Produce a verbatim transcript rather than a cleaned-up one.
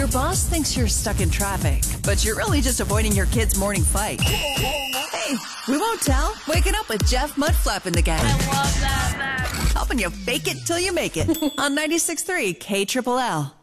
Your boss thinks you're stuck in traffic, but you're really just avoiding your kid's morning fight. Hey, we won't tell. Waking up with Jeff Mudflap in the gang. I love that. Helping you fake it till you make it on ninety-six point three K Triple L.